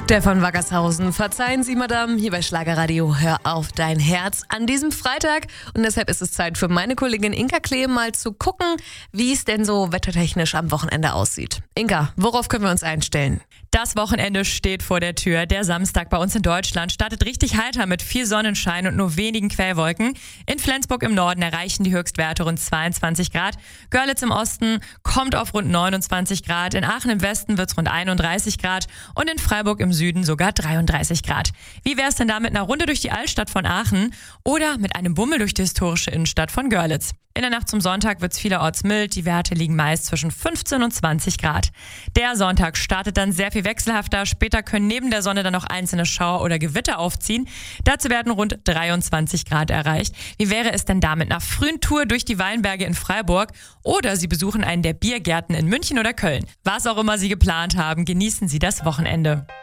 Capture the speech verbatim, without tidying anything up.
Stefan Wackershausen, verzeihen Sie, Madame, hier bei Schlagerradio Hör auf dein Herz an diesem Freitag. Und deshalb ist es Zeit für meine Kollegin Inka Klee mal zu gucken, wie es denn so wettertechnisch am Wochenende aussieht. Inka, worauf können wir uns einstellen? Das Wochenende steht vor der Tür. Der Samstag bei uns in Deutschland startet richtig heiter mit viel Sonnenschein und nur wenigen Quellwolken. In Flensburg im Norden erreichen die Höchstwerte rund zweiundzwanzig Grad. Görlitz im Osten kommt auf rund neunundzwanzig Grad. In Aachen im Westen wird es rund einunddreißig Grad und in Freiburg im Süden sogar dreiunddreißig Grad. Wie wäre es denn da mit einer Runde durch die Altstadt von Aachen oder mit einem Bummel durch die historische Innenstadt von Görlitz? In der Nacht zum Sonntag wird es vielerorts mild. Die Werte liegen meist zwischen fünfzehn und zwanzig Grad. Der Sonntag startet dann sehr viel wechselhafter. Später können neben der Sonne dann noch einzelne Schauer oder Gewitter aufziehen. Dazu werden rund dreiundzwanzig Grad erreicht. Wie wäre es denn da mit einer frühen Tour durch die Weinberge in Freiburg? Oder Sie besuchen einen der Biergärten in München oder Köln. Was auch immer Sie geplant haben, genießen Sie das Wochenende.